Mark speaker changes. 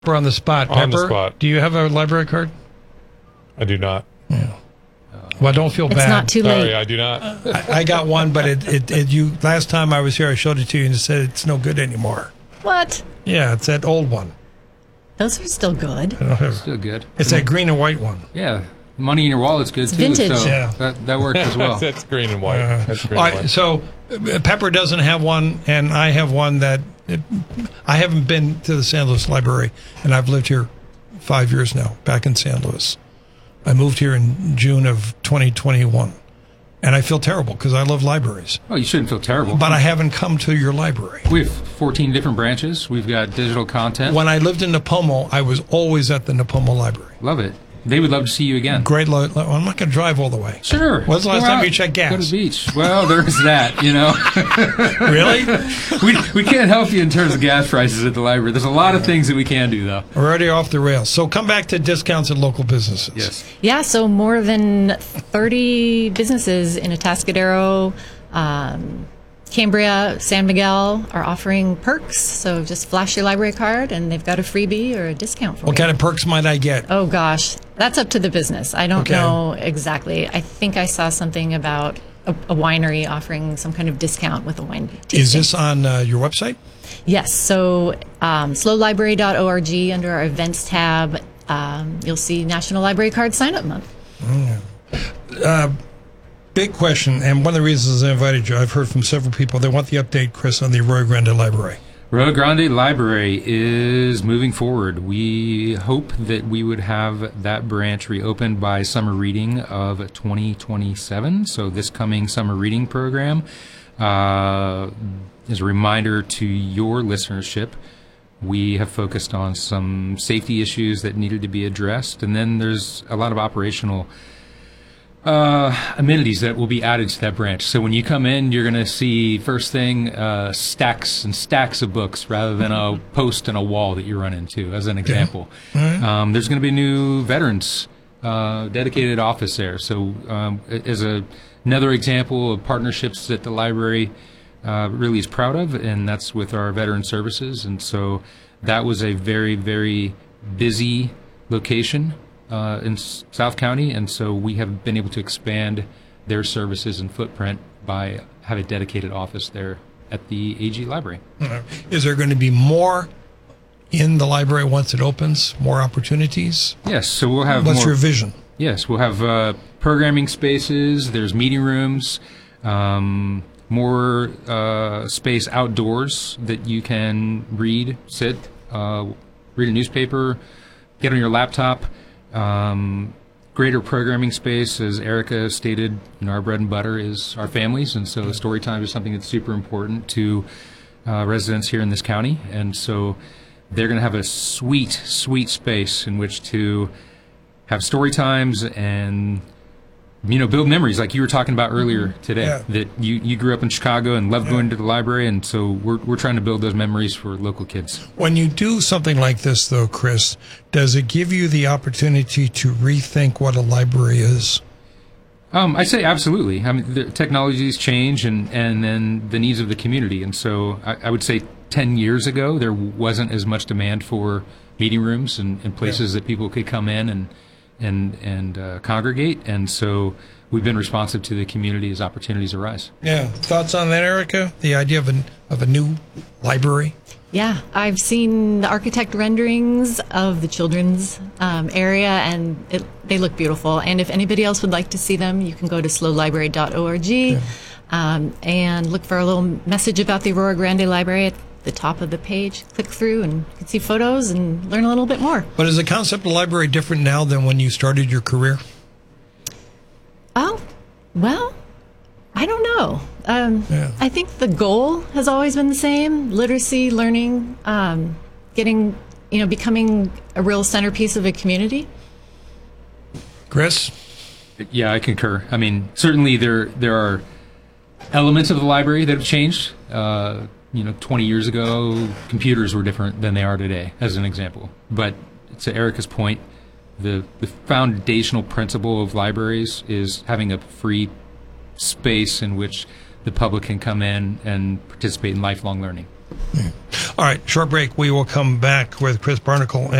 Speaker 1: We're on the spot.
Speaker 2: On the
Speaker 1: Pepper,
Speaker 2: spot.
Speaker 1: do you have a library card?
Speaker 2: I do not.
Speaker 1: Yeah. Well, don't feel
Speaker 3: It's
Speaker 1: bad.
Speaker 3: not too
Speaker 2: Sorry,
Speaker 3: late.
Speaker 2: I do not.
Speaker 1: I got one, but you last time I was here, I showed it to you and it said it's no good anymore.
Speaker 3: What?
Speaker 1: Yeah, it's that old one.
Speaker 3: Those are still good.
Speaker 4: Still good.
Speaker 1: It's that green and white one.
Speaker 4: Yeah. Money in your wallet's good, too.
Speaker 3: vintage.
Speaker 4: So
Speaker 1: Yeah.
Speaker 4: that works as well.
Speaker 2: That's green and white. That's green
Speaker 1: All
Speaker 2: and
Speaker 1: right,
Speaker 2: white.
Speaker 1: so Pepper doesn't have one, and I have one that I haven't been to the San Luis Library, and I've lived here 5 years now, back in San Luis. I moved here in June of 2021, and I feel terrible because I love libraries,
Speaker 4: Oh, you shouldn't feel terrible.
Speaker 1: but I haven't come to your library.
Speaker 4: We have 14 different branches. We've got digital content.
Speaker 1: When I lived in Napomo, I was always at the Napomo Library.
Speaker 4: Love it. They would love to see you again.
Speaker 1: Great. Well, I'm not going to drive all the way.
Speaker 4: Sure.
Speaker 1: When's the last
Speaker 4: Go
Speaker 1: time
Speaker 4: out,
Speaker 1: you checked gas?
Speaker 4: Go to the beach. Well, there's that, you know.
Speaker 1: Really?
Speaker 4: we can't help you in terms of gas prices at the library. There's a lot of things that we can do, though.
Speaker 1: We're already off the rails. So come back to discounts at local businesses.
Speaker 4: Yes.
Speaker 3: Yeah, so more than 30 businesses in Atascadero, Cambria, San Miguel are offering perks. So just flash your library card and they've got a freebie or a discount for
Speaker 1: What
Speaker 3: you.
Speaker 1: kind of perks might I get?
Speaker 3: Oh, gosh. That's up to the business. I don't
Speaker 1: Okay.
Speaker 3: know exactly. I think I saw something about a winery offering some kind of discount with a wine tasting.
Speaker 1: Is this on your website?
Speaker 3: Yes. So slowlibrary.org under our events tab, you'll see National Library Card Sign-Up Month.
Speaker 1: Big question, and one of the reasons I invited you, I've heard from several people, they want the update, Chris, on the Arroyo Grande Library.
Speaker 4: Rio Grande Library is moving forward. We hope that we would have that branch reopened by summer reading of 2027. So this coming summer reading program, as a reminder to your listenership, we have focused on some safety issues that needed to be addressed, and then there's a lot of operational amenities that will be added to that branch. So when you come in, you're going to see first thing stacks and stacks of books rather than a post and a wall that you run into, as an example. There's going to be a new veterans dedicated office there. So as another example of partnerships that the library really is proud of, and that's with our veteran services. And so that was a very, very busy location in South County, and so we have been able to expand their services and footprint by having a dedicated office there at the AG Library.
Speaker 1: Is there going to be more in the library once it opens? More opportunities?
Speaker 4: Yes, so we'll have
Speaker 1: What's
Speaker 4: more.
Speaker 1: your vision?
Speaker 4: Yes, we'll have programming spaces. There's meeting rooms, more space outdoors that you can read, sit, read a newspaper, get on your laptop. Greater programming space, as Erica stated, our bread and butter is our families, and so story time is something that's super important to residents here in this county, and so they're going to have a sweet, sweet space in which to have story times and build memories like you were talking about earlier today.
Speaker 1: Yeah.
Speaker 4: That you grew up in Chicago and loved going to the library, and so we're trying to build those memories for local kids.
Speaker 1: When you do something like this, though, Chris, does it give you the opportunity to rethink what a library is?
Speaker 4: I say absolutely. I mean, the technologies change and then the needs of the community. And so I would say 10 years ago, there wasn't as much demand for meeting rooms and places that people could come in and congregate. And so we've been responsive to the community as opportunities arise.
Speaker 1: Yeah. Thoughts on that, Erica? The idea of a new library?
Speaker 3: Yeah, I've seen the architect renderings of the children's area, and they look beautiful. And if anybody else would like to see them, you can go to slowlibrary.org and look for a little message about the Aurora Grande Library at the top of the page. Click through, and you can see photos and learn a little bit more.
Speaker 1: But is the concept of library different now than when you started your career?
Speaker 3: Oh, well, I don't know. I think the goal has always been the same: literacy, learning, becoming a real centerpiece of a community.
Speaker 1: Chris?
Speaker 4: Yeah, I concur. I mean, certainly there are elements of the library that have changed. 20 years ago, computers were different than they are today, as an example. But to Erica's point, the foundational principle of libraries is having a free space in which the public can come in and participate in lifelong learning.
Speaker 1: All right, short break. We will come back with Chris Barnacle